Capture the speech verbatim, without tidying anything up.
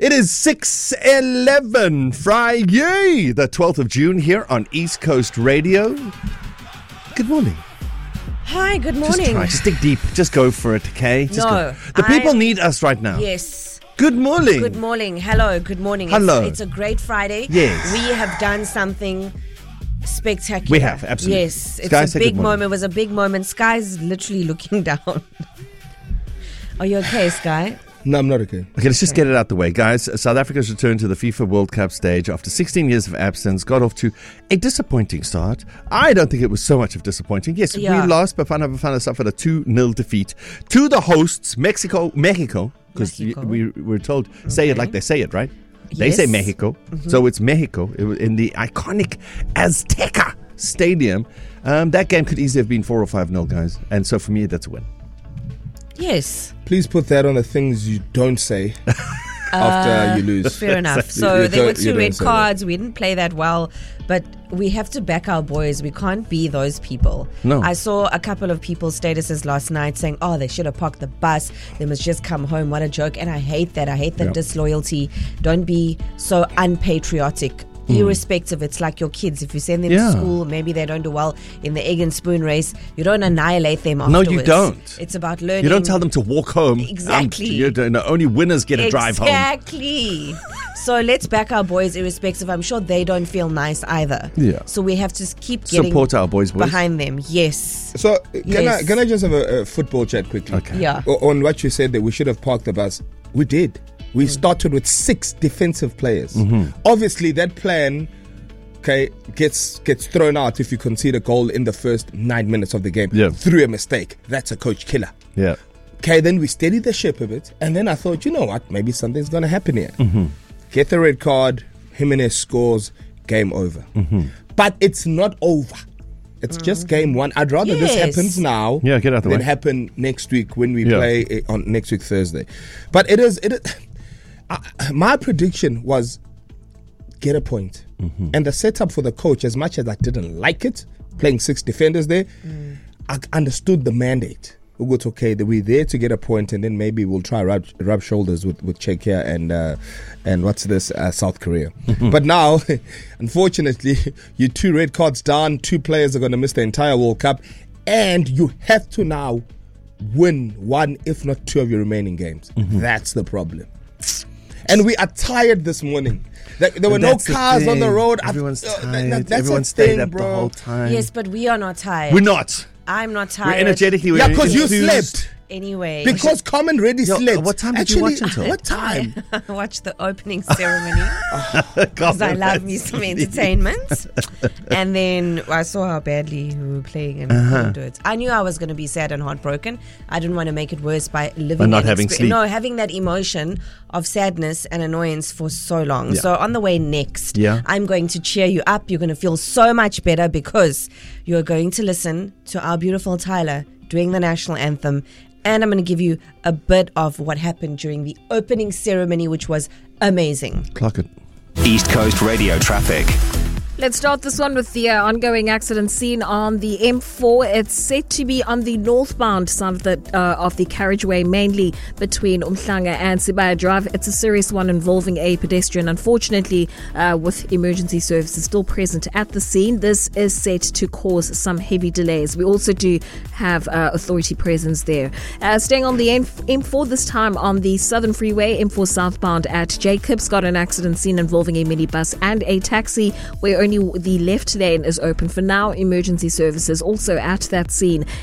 It is six eleven, Friday, the twelfth of June here on East Coast Radio. Good morning. Hi, good morning. Just try, just dig deep. Just go for it, okay? Just no. Go. The people I, need us right now. Yes. Good morning. Good morning. Hello, good morning. Hello. It's, it's a great Friday. Yes. We have done something spectacular. We have, absolutely. Yes. It's Sky, a say big good morning. moment. It was a big moment. Sky's literally looking down. Are you okay, Sky? No, I'm not okay. Okay, let's just get it out the way. Guys, South Africa's returned to the FIFA World Cup stage after sixteen years of absence, got off to a disappointing start. I don't think it was so much of disappointing. Yes, Yeah. we lost, but Bafana Bafana suffered a two nil defeat to the hosts, Mexico, Mexico, because Mexico. we were told, say it Okay. like they say it, right? They Yes. say Mexico, Mm-hmm. so it's Mexico. It was in the iconic Azteca Stadium. Um, that game could easily have been four or five nil, guys. And so for me, that's a win. Yes. Please put that on the things you don't say after you lose. Fair enough. You So there were don't- you two don't red say cards. We didn't play that well, but we have to back our boys. We can't be those people. No. I saw a couple of people's statuses last night saying, oh, they should have parked the bus. They must just come home. What a joke. And I hate that. I hate the Yeah. disloyalty. Don't be so unpatriotic. Irrespective, it's like your kids. If you send them Yeah. to school, maybe they don't do well in the egg and spoon race, you don't annihilate them No, afterwards. you don't. It's about learning. You don't tell them to walk home. Exactly. Um, you don't, no, only winners get a drive home. Exactly. So let's back our boys irrespective. I'm sure they don't feel nice either. Yeah. So we have to keep getting Support our boys, boys. behind them. Yes. So can Yes. I can I just have a, a football chat quickly? Okay. Yeah. O- On what you said that we should have parked the bus. We did. We started with six defensive players. Mm-hmm. Obviously, that plan, okay, gets gets thrown out if you concede a goal in the first nine minutes of the game Yeah. through a mistake. That's a coach killer. Yeah. Okay, then we steadied the ship a bit, and then I thought, you know what, maybe something's going to happen here. Mm-hmm. Get the red card, Jimenez scores, game over. Mm-hmm. But it's not over. It's just game one. I'd rather this Yes. happens now Yeah, get out the than way. happen next week when we Yeah. play it on next week Thursday. But it is, it is uh, my prediction was get a point. Mm-hmm. And the setup for the coach, as much as I didn't like it, playing six defenders there, I understood the mandate. We go, okay, that we're there to get a point, and then maybe we'll try rub, rub shoulders with, with Czechia and uh, and what's this uh, South Korea. But now, unfortunately, you're two red cards down. Two players are going to miss the entire World Cup, and you have to now win one, if not two, of your remaining games. That's the problem. And we are tired this morning. Like, there were no That's the cars on the thing. road. I- Everyone's uh, that- tired. that- that's Everyone a stayed thing, up the bro. whole time. Yes, but we are not tired. We're not. I'm not We're tired. energetically. Yeah, we're because you enthused. slept. Anyway. Because Common already Yo, slept. what time did Actually, you watch until? What time? I watched the opening ceremony because I love me some entertainment. And then I saw how badly we were playing and Uh-huh. couldn't do it. I knew I was going to be sad and heartbroken. I didn't want to make it worse by living By not that having expe- sleep. No, having that emotion of sadness and annoyance for so long. Yeah. So on the way next, Yeah. I'm going to cheer you up. You're going to feel so much better because you're going to listen to our beautiful Tyler doing the national anthem. And I'm going to give you a bit of what happened during the opening ceremony, which was amazing. Clock it. East Coast Radio traffic. Let's start this one with the uh, ongoing accident seen on the M four. It's said to be on the northbound side of the uh, of the carriageway, mainly between Umhlanga and Sibaya Drive. It's a serious one involving a pedestrian. Unfortunately, uh, with emergency services still present at the scene, this is set to cause some heavy delays. We also do have uh, authority presence there. Uh, staying on the M four this time on the Southern Freeway, M four southbound at Jacobs, got an accident scene involving a minibus and a taxi where only the left lane is open for now. Emergency services also at that scene.